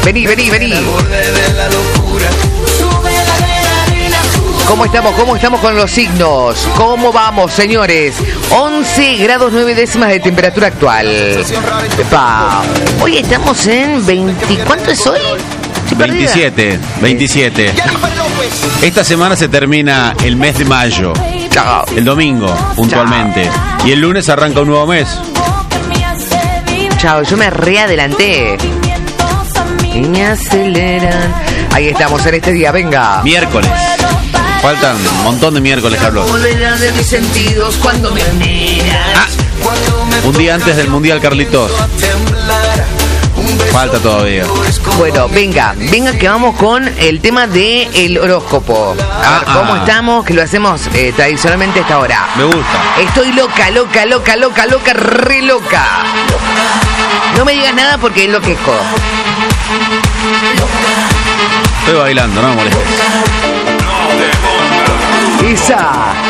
Vení. ¿Cómo estamos con los signos? ¿Cómo vamos, señores? 11 grados 9 décimas de temperatura actual. Epa. Hoy estamos en 20... ¿Cuánto es hoy? 27. Esta semana se termina el mes de mayo. El domingo, puntualmente. Y el lunes arranca un nuevo mes. Chao, yo me readelanté. Y me aceleran. Ahí estamos en este día, venga. Miércoles. Faltan un montón de miércoles, Carlos. De mis sentidos cuando me miras. Un día antes del Mundial, Carlitos. Falta todavía. Bueno, venga que vamos con el tema del horóscopo. A ver cómo estamos, que lo hacemos tradicionalmente a esta hora. Me gusta. Estoy loca, re loca. No me digas nada porque enloquezco. Estoy bailando, no me molestes. Esa.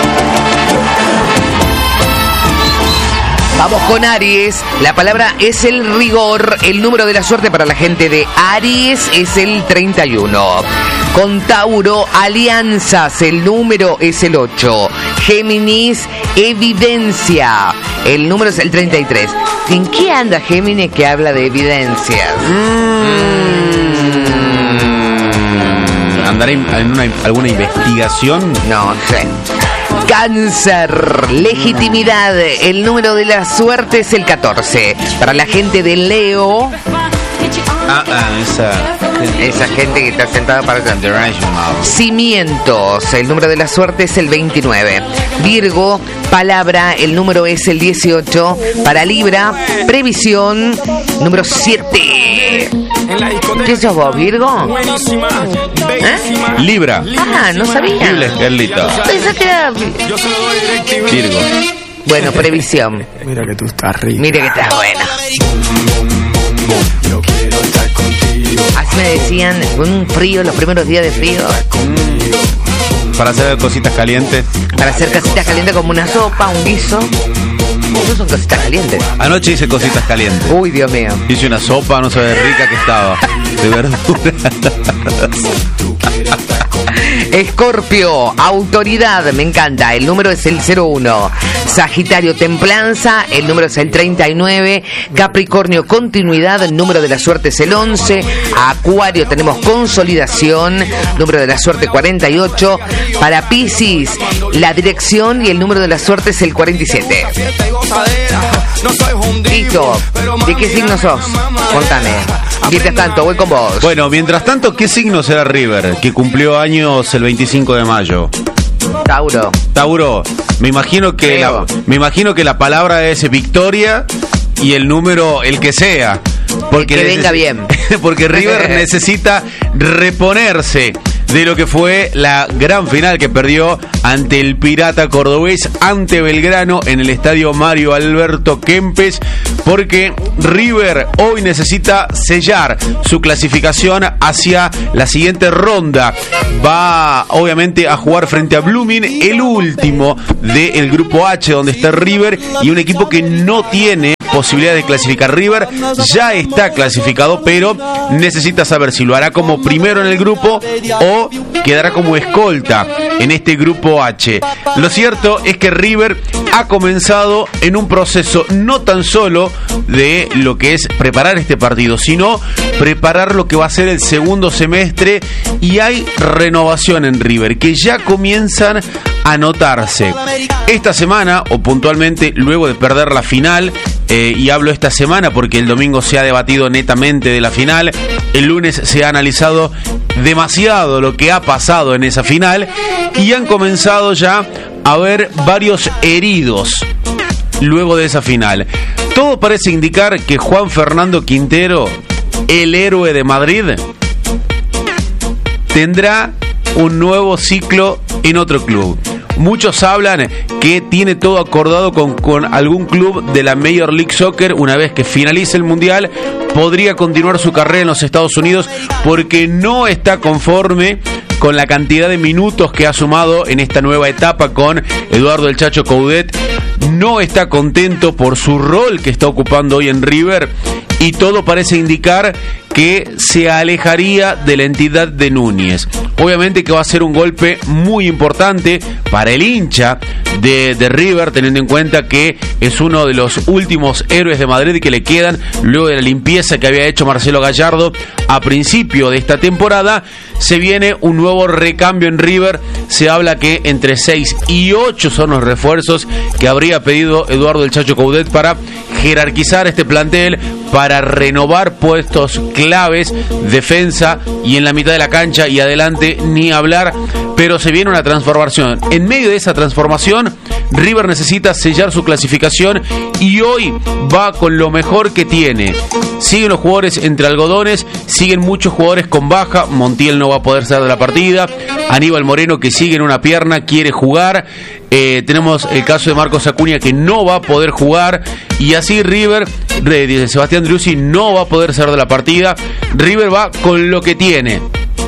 Vamos con Aries. La palabra es el rigor. El número de la suerte para la gente de Aries es el 31. Con Tauro, alianzas. El número es el 8. Géminis, evidencia. El número es el 33. ¿En qué anda Géminis que habla de evidencias? ¿Andaré en alguna investigación? No sé. Cáncer, legitimidad. El número de la suerte es el 14. Para la gente de Leo. Esa gente que está sentada para cimientos. El número de la suerte es el 29. Virgo, palabra. El número es el 18. Para Libra, previsión, número 7. ¿Qué sos vos, Virgo? Libra. No sabía. Pensé que era Virgo. Bueno, previsión. Mira que tú estás rica. Mira que estás buena. Así me decían, un frío, los primeros días de frío. Para hacer cositas calientes. Para hacer cositas calientes como una sopa, un guiso. Esos son cositas calientes. Anoche hice cositas calientes. Uy, Dios mío. Hice una sopa, no sabes rica que estaba. De verdura. Escorpio, autoridad, me encanta. El número es el 01. Sagitario, templanza. El número es el 39. Capricornio, continuidad. El número de la suerte es el 11. Acuario, tenemos consolidación. Número de la suerte 48. Para Piscis, la dirección y el número de la suerte es el 47. Listo. ¿De qué signo sos? Contame. Mientras tanto, voy con vos. Bueno, mientras tanto, ¿qué signo será River? Que cumplió años el 25 de mayo. Tauro. Me imagino que la palabra es victoria y el número el que sea. Porque que venga bien. Porque River necesita reponerse de lo que fue la gran final que perdió ante el Pirata Cordobés, ante Belgrano, en el estadio Mario Alberto Kempes, porque River hoy necesita sellar su clasificación hacia la siguiente ronda. Va obviamente a jugar frente a Blooming, el último del grupo H, donde está River, y un equipo que no tiene posibilidad de clasificar. River ya está clasificado, pero necesita saber si lo hará como primero en el grupo o quedará como escolta en este grupo H. Lo cierto es que River ha comenzado en un proceso no tan solo de lo que es preparar este partido, sino preparar lo que va a ser el segundo semestre, y hay renovación en River que ya comienzan a notarse. Esta semana, o puntualmente luego de perder la final, y hablo esta semana porque el domingo se ha debatido netamente de la final, el lunes se ha analizado demasiado lo que ha pasado en esa final, y han comenzado ya a haber varios heridos luego de esa final. Todo parece indicar que Juan Fernando Quintero, el héroe de Madrid, tendrá un nuevo ciclo en otro club. Muchos hablan que tiene todo acordado con algún club de la Major League Soccer. Una vez que finalice el Mundial, podría continuar su carrera en los Estados Unidos, porque no está conforme con la cantidad de minutos que ha sumado en esta nueva etapa con Eduardo el Chacho Coudet. No está contento por su rol que está ocupando hoy en River, y todo parece indicar que se alejaría de la entidad de Núñez. Obviamente que va a ser un golpe muy importante para el hincha de River, teniendo en cuenta que es uno de los últimos héroes de Madrid que le quedan luego de la limpieza que había hecho Marcelo Gallardo a principio de esta temporada. Se viene un nuevo recambio en River. Se habla que entre 6 y 8 son los refuerzos que habría pedido Eduardo el Chacho Coudet para jerarquizar este plantel, para renovar puestos claves, defensa y en la mitad de la cancha y adelante ni hablar. Pero se viene una transformación. En medio de esa transformación, River necesita sellar su clasificación y hoy va con lo mejor que tiene. Siguen los jugadores entre algodones, siguen muchos jugadores con baja. Montiel no va a poder ser de la partida. Aníbal Moreno, que sigue en una pierna, quiere jugar. Tenemos el caso de Marcos Acuña, que no va a poder jugar. Y así River, Sebastián Driussi, no va a poder ser de la partida. River va con lo que tiene.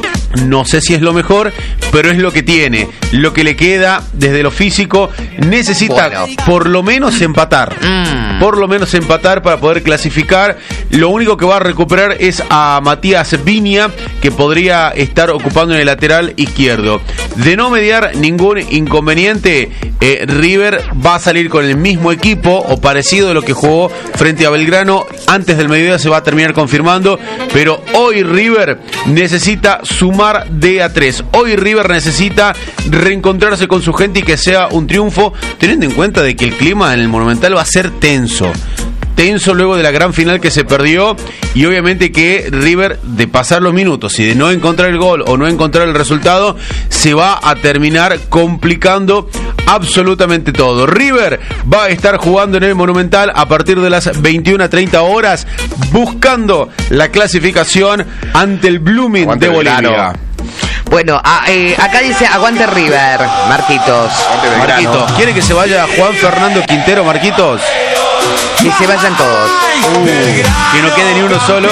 No sé si es lo mejor, pero es lo que tiene. Lo que le queda desde lo físico, necesita por lo menos empatar. Por lo menos empatar para poder clasificar. Lo único que va a recuperar es a Matías Viña, que podría estar ocupando en el lateral izquierdo. De no mediar ningún inconveniente, River va a salir con el mismo equipo o parecido a lo que jugó frente a Belgrano. Antes del mediodía se va a terminar confirmando, pero hoy River necesita sumar de a 3. Hoy River necesita reencontrarse con su gente y que sea un triunfo, teniendo en cuenta de que el clima en el Monumental va a ser tenso luego de la gran final que se perdió, y obviamente que River, de pasar los minutos y de no encontrar el gol o no encontrar el resultado, se va a terminar complicando absolutamente todo. River va a estar jugando en el Monumental a partir de las 21:30 horas, buscando la clasificación ante el Blooming de Bolivia. Bueno, acá dice aguante River, Marquitos. Marquitos, ¿quiere que se vaya Juan Fernando Quintero, Marquitos? Que se vayan todos. Que no quede ni uno solo.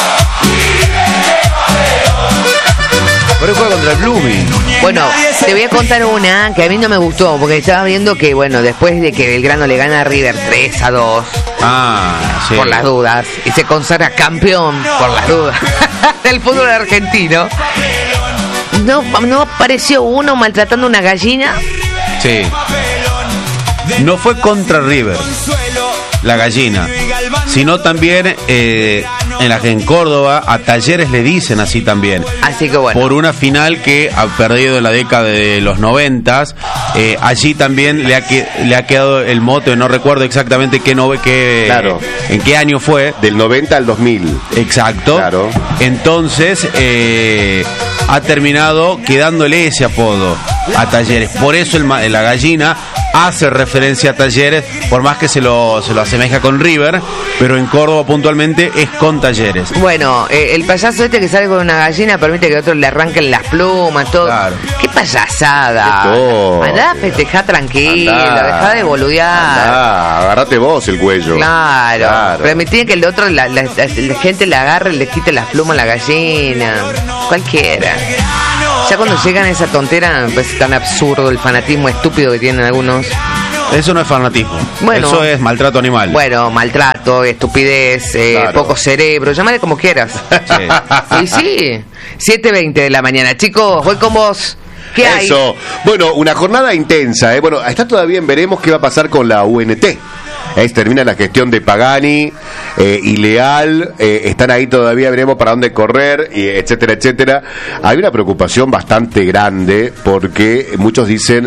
Pero juega contra el Blooming. Bueno, te voy a contar una que a mí no me gustó, porque estaba viendo que, bueno, después de que Belgrano le gana a River 3-2, sí, por las dudas, y se consagra campeón, por las dudas, del fútbol argentino, ¿no apareció uno maltratando una gallina? Sí. No fue contra River la gallina, sino también en Córdoba a Talleres le dicen así también. Así que bueno, por una final que ha perdido en la década de los 90, allí también le ha quedado el mote, no recuerdo exactamente claro, en qué año fue. Del 90 al 2000. Exacto. Claro. Entonces ha terminado quedándole ese apodo a Talleres. Por eso la gallina hace referencia a Talleres, por más que se lo asemeja con River, pero en Córdoba puntualmente es con Talleres. Bueno, el payaso este que sale con una gallina permite que otros le arranquen las plumas, todo. Claro. ¡Qué payasada! Andá a festejar tranquilo, dejá de boludear. Agarrate vos el cuello. Claro. Permití que el otro, la gente le agarre y le quite las plumas a la gallina. Cualquiera. Ya cuando llegan a esa tontera, pues tan absurdo el fanatismo estúpido que tienen algunos. Eso no es fanatismo. Bueno, eso es maltrato animal. Bueno, maltrato, estupidez, claro, poco cerebro, llámale como quieras. Sí. Y sí, 7:20 de la mañana. Chicos, voy con vos. ¿Qué hay? Eso. Bueno, una jornada intensa. Bueno, está todavía en veremos qué va a pasar con la UNT. Termina la gestión de Pagani y Leal, están ahí todavía, veremos para dónde correr, y etcétera, etcétera. Hay una preocupación bastante grande porque muchos dicen,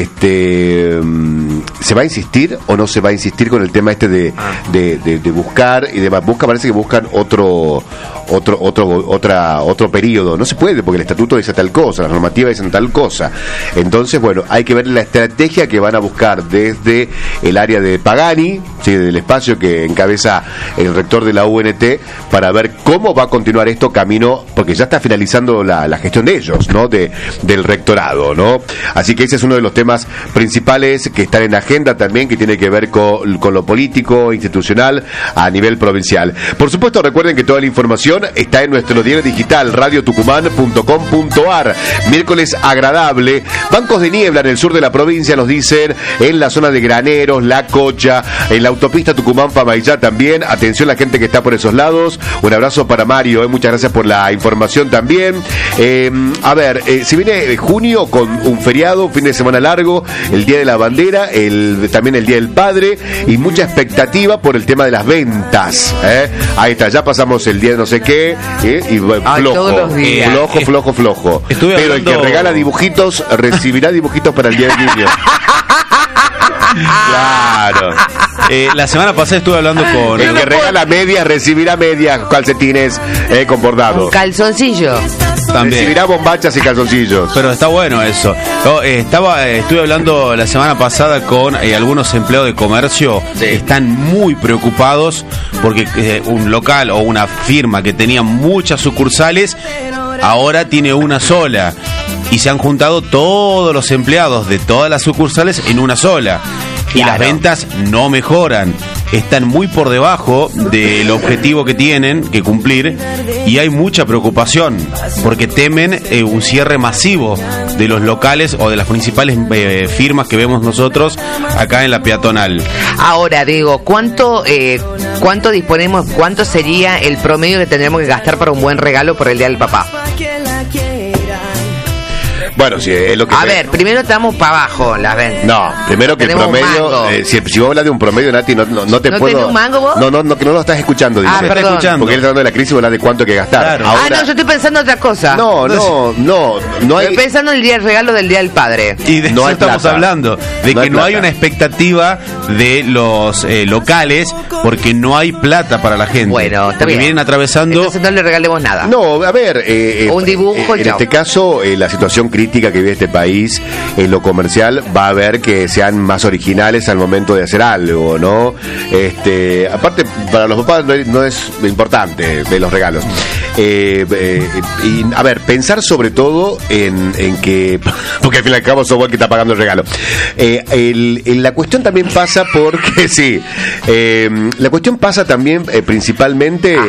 ¿se va a insistir o no se va a insistir con el tema de buscar y demás? Parece que buscan otro periodo. No se puede porque el estatuto dice tal cosa, las normativas dicen tal cosa. Entonces, bueno, hay que ver la estrategia que van a buscar desde el área de Pagani, sí, del espacio que encabeza el rector de la UNT, para ver cómo va a continuar esto camino, porque ya está finalizando la gestión de ellos, ¿no? Del rectorado, ¿no? Así que ese es uno de los temas principales que están en agenda también, que tiene que ver con lo político, institucional, a nivel provincial. Por supuesto, recuerden que toda la información información está en nuestro diario digital, radiotucumán.com.ar. Miércoles agradable. Bancos de niebla en el sur de la provincia, nos dicen, en la zona de Graneros, La Cocha, en la autopista Tucumán-Famaillá también. Atención la gente que está por esos lados. Un abrazo para Mario, muchas gracias por la información también. Si viene junio con un feriado, un fin de semana largo, el Día de la Bandera, también el Día del Padre, y mucha expectativa por el tema de las ventas. Ahí está, ya pasamos el día de no sé qué, y flojo. Pero el que regala dibujitos recibirá dibujitos para el Día del Niño. Claro. La semana pasada estuve hablando con... El que regala medias recibirá medias, calcetines con bordado. Un calzoncillo. También. Recibirá bombachas y calzoncillos. Pero está bueno eso. Estuve hablando la semana pasada con algunos empleados de comercio. Sí. Están muy preocupados porque un local o una firma que tenía muchas sucursales ahora tiene una sola. Y se han juntado todos los empleados de todas las sucursales en una sola. Y las ventas no mejoran. Están muy por debajo del objetivo que tienen que cumplir. Y hay mucha preocupación porque temen un cierre masivo de los locales o de las principales firmas que vemos nosotros acá en la peatonal. Ahora, digo, ¿cuánto disponemos, cuánto sería el promedio que tendremos que gastar para un buen regalo por el Día del Papá? Bueno, sí, es lo que... primero estamos para abajo las ventas. No, primero que el promedio... si vos hablas de un promedio, Nati, no te ¿No puedo... tenés un mango vos? No, que no lo estás escuchando, dice. Perdón. Escuchando. Porque él está hablando de la crisis, habla de cuánto hay que gastar. Claro. Ahora, yo estoy pensando en otra cosa. No hay... Estoy pensando en el regalo del Día del Padre. Y de No eso hay estamos plata. hablando, de No hay que no hay plata. una expectativa de los locales porque no hay plata para la gente. Bueno, está porque bien. vienen atravesando... Entonces no le regalemos nada. No, a ver, Un dibujo, en chao. este caso, la situación crítica que vive este país en lo comercial va a ver que sean más originales al momento de hacer algo, ¿no? Aparte, para los papás no es importante ver los regalos. Y a ver, pensar sobre todo en que, porque al fin y al cabo sos vos el que está pagando el regalo. La cuestión también pasa porque, sí, la cuestión pasa también principalmente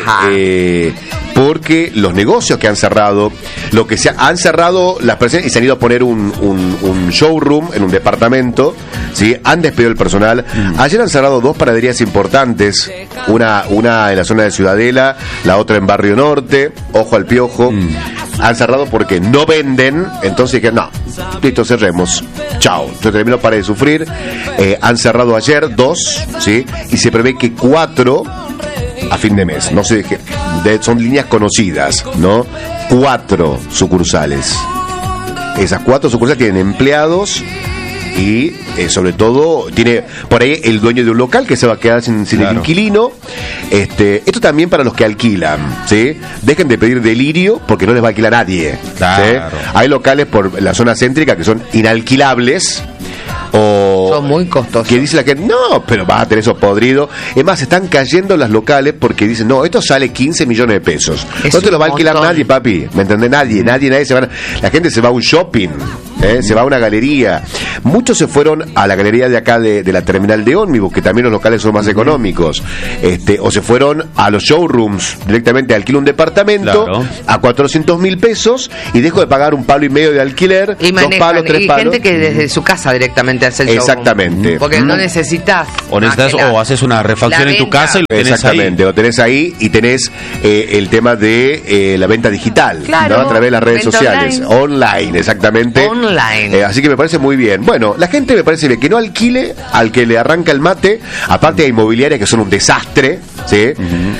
porque los negocios que han cerrado, han cerrado las personas y se han ido a poner un showroom en un departamento, ¿sí? Han despedido el personal. Ayer han cerrado 2 panaderías importantes, una en la zona de Ciudadela, la otra en Barrio Norte, ojo al piojo. Han cerrado porque no venden, entonces dijeron, no, listo, cerremos, chao, se terminó, para de sufrir. Han cerrado ayer 2, ¿sí? Y se prevé que 4 a fin de mes, no sé, son líneas conocidas, ¿no? 4 sucursales. Esas 4 sucursales tienen empleados y sobre todo tiene por ahí el dueño de un local que se va a quedar sin el inquilino. Esto también para los que alquilan, ¿sí? Dejen de pedir delirio porque no les va a alquilar nadie, Claro. ¿sí? Hay locales por la zona céntrica que son inalquilables o Son muy costosos. que dice la gente, no, pero vas a tener eso podrido. Es más, están cayendo las locales porque dicen, no, esto sale 15 millones de pesos. Es No te lo un va a alquilar montón. nadie, papi. ¿Me entendés? Nadie se va. La gente se va a un shopping, se va a una galería. Muchos se fueron a la galería de acá de la terminal de ómnibus, que también los locales son más económicos. O se fueron a los showrooms, directamente alquilo un departamento a 400.000 pesos y dejo de pagar $1,5 palo de alquiler, Y 2 palos, 3 palos. gente que desde su casa directamente hace el showroom. Exactamente. Porque no necesitas. O necesitas, más que o haces una refacción la en tu venta. casa y lo tenés Exactamente, lo tenés ahí y tenés el tema de la venta digital, Claro, ¿no? A través de las redes venta sociales. Online, exactamente. Online. Así que me parece muy bien. Bueno, la gente me parece bien que no alquile al que le arranca el mate. Aparte hay inmobiliarias que son un desastre, ¿sí?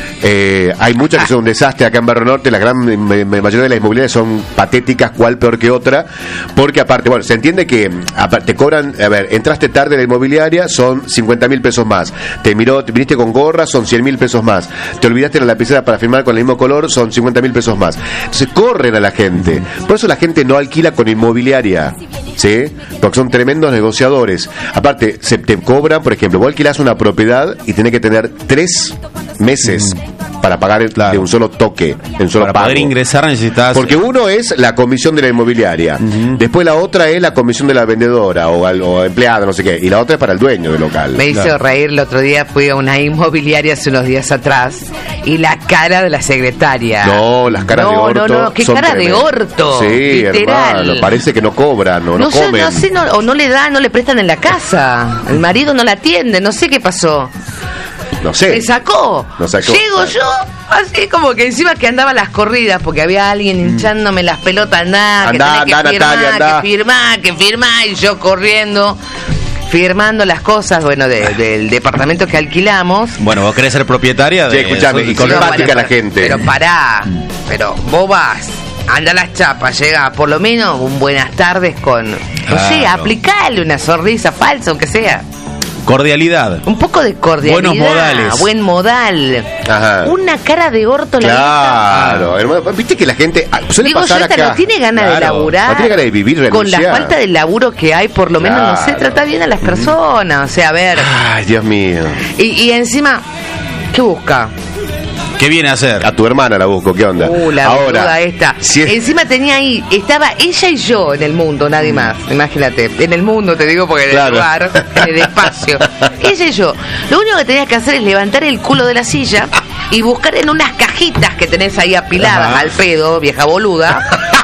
Hay muchas que son un desastre acá en Barrio Norte. La gran mayoría de las inmobiliarias son patéticas, cuál peor que otra. Porque aparte, bueno, se entiende que te cobran, a ver, entraste tarde en la inmobiliaria, son 50.000 pesos más. Te viniste con gorra, son 100.000 pesos más. Te olvidaste la lapicera para firmar con el mismo color, son 50.000 pesos más. Entonces corren a la gente. Por eso la gente no alquila con inmobiliaria, ¿sí? Porque son tremendos negociadores. Aparte, se te cobran, por ejemplo, vos alquilás una propiedad y tenés que tener 3 meses para pagar Claro. de un solo toque, de un solo Para pago. poder ingresar necesitas... Porque uno es la comisión de la inmobiliaria, después la otra es la comisión de la vendedora o empleada, no sé qué, y la otra es para el dueño del local. Me hizo reír el otro día, fui a una inmobiliaria hace unos días atrás y la cara de la secretaria. No, las caras de orto. No, qué son cara tremendas. de orto. Sí, literal. hermano, parece que no cobran, no sé, comen. no sé, o no le dan, no le prestan en la casa. El marido no la atiende, no sé qué pasó. No sé. Me sacó. Nos sacó. Llego yo, así como que encima que andaba a las corridas, porque había alguien hinchándome las pelotas, Andá, que tenés andá, que firmar, Natalia, andá. que firmar, y yo corriendo, firmando las cosas, bueno, del departamento que alquilamos. Bueno, vos querés ser propietaria de... Sí, escuchame, y con No, simpática la gente. Pero pará, pero vos vas, anda a las chapas, llega por lo menos un buenas tardes con, no sé, Claro. aplicale una sonrisa falsa, aunque sea. Cordialidad. Un poco de cordialidad. Buenos modales. Buen modal. Ajá. Una cara de orto la Claro, hermano, viste que la gente suele Digo, yo pasar esta acá. no tiene ganas de Claro, laburar. no tiene ganas de vivir, con la renunciar. falta de laburo que hay, por lo menos, no sé, Claro. trata bien a las personas. O sea, a ver. Ay, Dios mío. Y encima, ¿qué busca? ¿Qué viene a hacer? A tu hermana la busco, ¿qué onda? La Ahora, boluda esta. si es- Encima tenía ahí, estaba ella y yo en el mundo, nadie más. Imagínate, en el mundo te digo porque en Claro. el lugar, en el espacio. Ella y yo. Lo único que tenías que hacer es levantar el culo de la silla y buscar en unas cajitas que tenés ahí apiladas Ajá. al pedo, vieja boluda.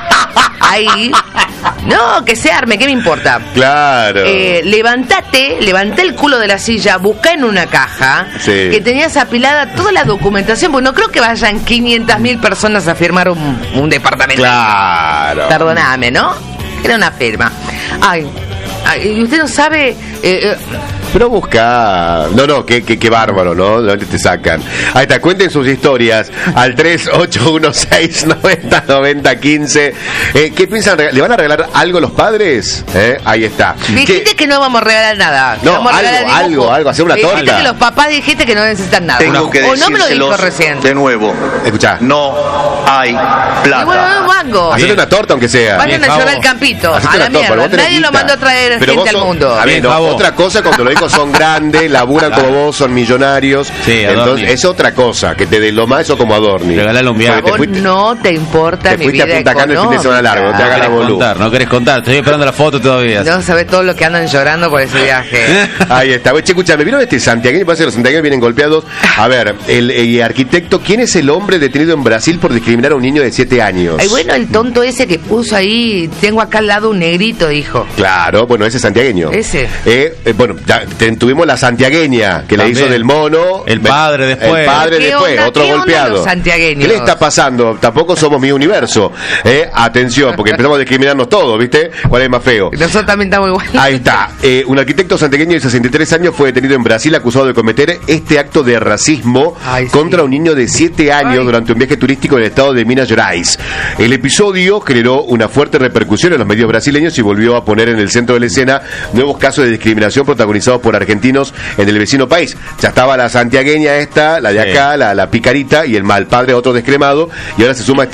Ahí. No, que se arme, ¿qué me importa? Claro. Levanta el culo de la silla, busca en una caja Sí. que tenías apilada toda la documentación, porque no creo que vayan 500.000 personas a firmar un departamento. Claro. Perdóname, ¿no? Era una firma. Ay, y usted no sabe... Pero busca. No, qué bárbaro, ¿no? ¿De dónde te sacan? Ahí está, cuenten sus historias al 3816909015. ¿Qué piensan? ¿Le van a regalar algo a los padres? Ahí está. dijiste que no vamos a regalar nada. No, Vamos a regalar dibujo. algo, hacer una Dijiste torta. que los papás dijiste que no necesitan nada. Tengo que o no me lo dijo decírselos recién. de nuevo. Escuchá, No hay Y bueno, plata. no mango. hacete una torta aunque sea. Vayan a Javo. llorar el campito. Hacete A la una torta, mierda. vos tenés Nadie lo guita. mandó a traer Pero gente vos al sos- mundo. A ver, Bien, no, Javo. otra cosa cuando los hijos son grandes, laburan como vos, son millonarios. Sí, entonces Adorni. es otra cosa, que te den lo más eso como Adorni. Regalale un viaje. Porque Vos te fuiste- no te importa te mi fuiste a vida Punta Cana el fin de semana largo, no te hagas la querés boluda. contar, no querés contar. Estoy esperando la foto todavía. No sabes todo lo que andan llorando por ese viaje. Ahí está. Che, escúchame, ¿vieron este santiagueño? Parece que los santiagueños vienen golpeados. A ver, el arquitecto, ¿quién es el hombre detenido en Brasil por discriminar a un niño de 7 años? Ay, bueno, el tonto ese que puso ahí, tengo acá al lado un negrito, dijo. Claro, bueno, ese es santiagueño. Ese. Bueno, ya tuvimos la santiagueña que le También. hizo del mono. El padre después. El padre ¿Qué después, onda? otro ¿Qué onda golpeado. los santiagueños? ¿Qué le está pasando? Tampoco somos mi universo. Atención, porque empezamos a discriminarnos todos, ¿viste? ¿Cuál es más feo? Nosotros también estamos igual. Ahí está. Un arquitecto santiagueño de 63 años fue detenido en Brasil acusado de cometer este acto de racismo Ay, sí. contra un niño de 7 años Ay. durante un viaje turístico en el estado de Minas Gerais. El episodio generó una fuerte repercusión en los medios brasileños y volvió a poner en el centro de la escena nuevos casos de discriminación protagonizados por argentinos en el vecino país. Ya estaba la santiagueña esta, la de Sí. acá, la picarita, y el mal padre, otro descremado, y ahora se suma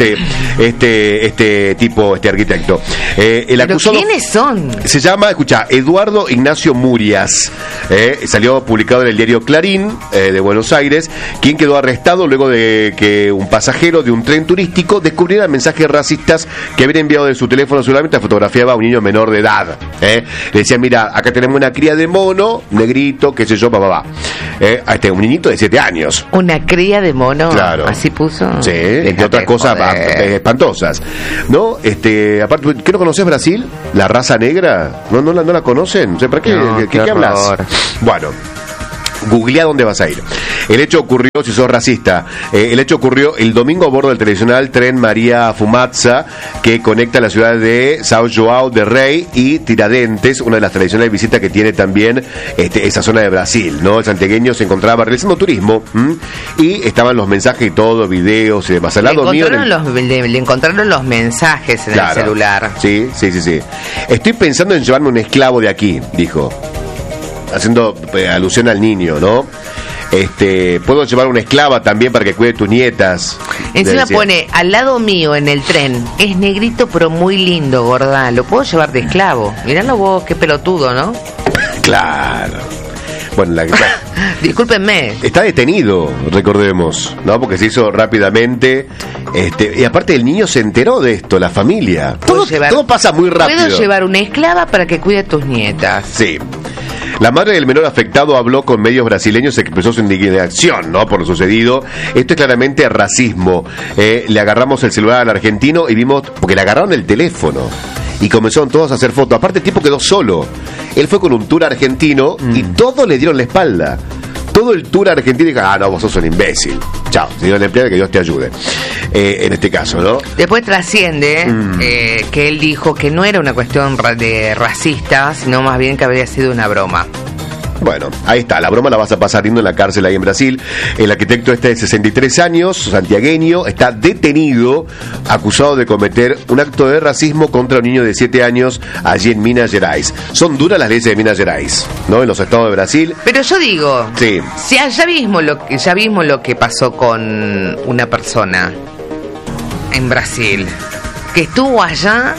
este tipo, este arquitecto. El ¿Pero acusado quiénes son? se llama, escucha, Eduardo Ignacio Murias. Salió publicado en el diario Clarín de Buenos Aires, quien quedó arrestado luego de que un pasajero de un tren turístico descubriera mensajes racistas que había enviado de su teléfono. Solamente fotografiaba a un niño menor de edad. Le decía, mira, acá tenemos una cría de mono, negrito, qué sé yo, papá. Un niñito de 7 años. ¿Una cría de mono? Claro. ¿Así puso? Sí, entre Déjate otras cosas joder. espantosas. ¿No? Aparte, ¿qué no conoces Brasil? ¿La raza negra? ¿No la conocen? O sea, ¿para qué? No, ¿Qué qué hablas? horror. Bueno. Googlea dónde vas a ir. El hecho ocurrió, si sos racista, el hecho ocurrió el domingo a bordo del tradicional tren María Fumaça, que conecta la ciudad de São João del Rei y Tiradentes, una de las tradicionales visitas que tiene también esa zona de Brasil, ¿no? El santiagueño se encontraba realizando turismo y estaban los mensajes y todo, videos y demás. Al Le lado mío encontraron, le encontraron los mensajes en el celular. Sí. Estoy pensando en llevarme un esclavo de aquí, dijo. Haciendo alusión al niño, ¿no? Puedo llevar una esclava también para que cuide tus nietas. Encima decía. pone, al lado mío en el tren, es negrito pero muy lindo, gorda. Lo puedo llevar de esclavo. Miralo vos, qué pelotudo, ¿no? Claro. Bueno, Discúlpenme. está detenido, recordemos, ¿no? Porque se hizo rápidamente. Y aparte el niño se enteró de esto, la familia. Todo pasa muy rápido. Puedo llevar una esclava para que cuide a tus nietas. Sí. La madre del menor afectado habló con medios brasileños y expresó su indignación, ¿no?, por lo sucedido. Esto es claramente racismo. Le agarramos el celular al argentino y vimos, porque le agarraron el teléfono y comenzaron todos a hacer fotos. Aparte el tipo quedó solo. Él fue con un tour argentino y todos le dieron la espalda. Todo el tour argentino dijo, no, vos sos un imbécil. Chao, señor empleado, que Dios te ayude. En este caso, ¿no? Después trasciende que él dijo que no era una cuestión de racista, sino más bien que habría sido una broma. Bueno, ahí está, la broma la vas a pasar riendo en la cárcel ahí en Brasil. El arquitecto de 63 años, santiagueño, está detenido, acusado de cometer un acto de racismo contra un niño de 7 años allí en Minas Gerais. Son duras las leyes de Minas Gerais, ¿no? En los estados de Brasil. Pero yo digo, sí, si ya vimos lo que pasó con una persona en Brasil, que estuvo allá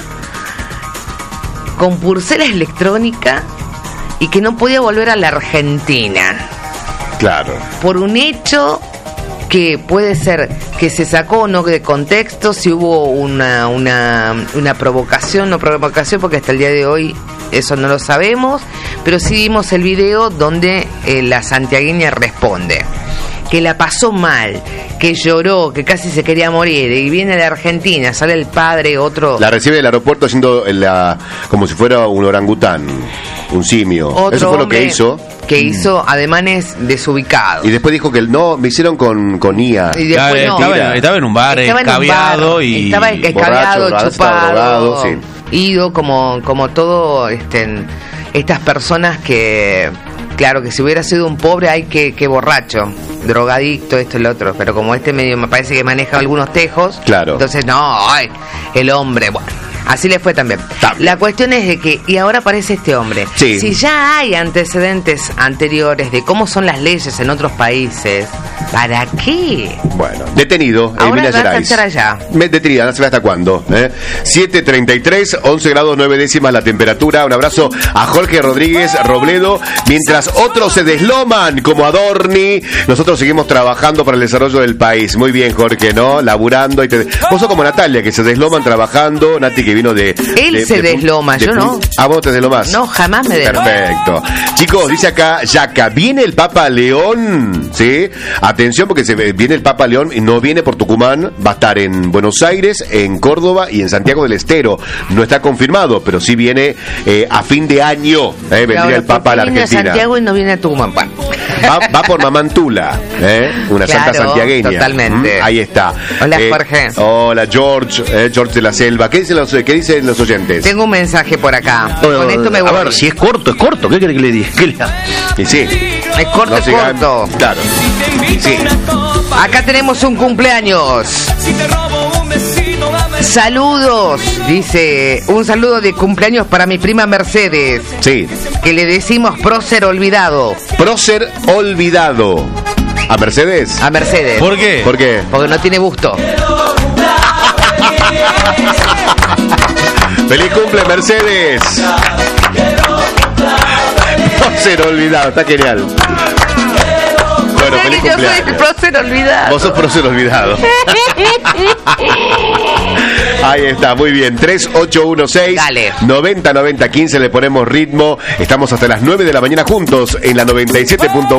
con pulsera electrónica y que no podía volver a la Argentina. Claro. Por un hecho que puede ser que se sacó o no de contexto, si hubo una provocación, no provocación, porque hasta el día de hoy eso no lo sabemos, pero sí vimos el video donde la santiagueña responde que la pasó mal, que lloró, que casi se quería morir, y viene de Argentina, sale el padre, otro... La recibe del aeropuerto haciendo como si fuera un orangután, un simio. Otro eso fue lo que hizo. Que hizo ademanes desubicados. Y después dijo que no, me hicieron con IA. Y después estaba en un bar, escabiado y... Estaba escabiado, borracho, chupado, drogado, sí. Ido como todo estas personas que... Claro, que si hubiera sido un pobre, hay que borracho, drogadicto, esto y lo otro. Pero como medio me parece que maneja algunos tejos, claro. Entonces el hombre, bueno, así le fue también. La cuestión es de que, y ahora aparece este hombre, sí. Si ya hay antecedentes anteriores de cómo son las leyes en otros países, ¿para qué? Bueno, detenido en Ahora Minas vas a Gerais. estar allá. Detenida, no se ve hasta cuándo. 7:33, 11 grados 9 décimas la temperatura. Un abrazo a Jorge Rodríguez Robledo. Mientras otros se desloman como Adorni, nosotros seguimos trabajando para el desarrollo del país. Muy bien, Jorge, ¿no? Laburando. Vos sos como Natalia, que se desloman trabajando. Nati, que vino de... Él se desloma, yo no. ¿A vos te deslomas? No, jamás me deslomo. Perfecto. Chicos, dice acá, Yaca, viene el Papa León, ¿sí? Atención, porque viene el Papa León y no viene por Tucumán, va a estar en Buenos Aires, en Córdoba y en Santiago del Estero. No está confirmado, pero sí viene a fin de año, vendría el Papa a la Argentina. Viene a Santiago y no viene a Tucumán. Va por Mamantula, una santa santiagueña. Totalmente. Ahí está. Hola, Jorge. Hola, George, George de la Selva. ¿Qué dicen los oyentes? Tengo un mensaje por acá. Con esto me voy. A ver, si es corto, es corto. ¿Qué quiere que le diga? Y sí. Es corto, es corto. Claro. Sí. Acá tenemos un cumpleaños. Saludos, dice, un saludo de cumpleaños para mi prima Mercedes. Sí. Que le decimos prócer olvidado. Prócer olvidado. ¿A Mercedes? A Mercedes. ¿Por qué? ¿Por qué? Porque no tiene busto. ¡Feliz cumple, Mercedes! Prócer olvidado, está genial. Bueno, feliz Yo cumpleaños. soy el prócer olvidado. Vos sos prócer olvidado. Ahí está, muy bien. 3816-909015, le ponemos ritmo. Estamos hasta las 9 de la mañana juntos en la 97.1.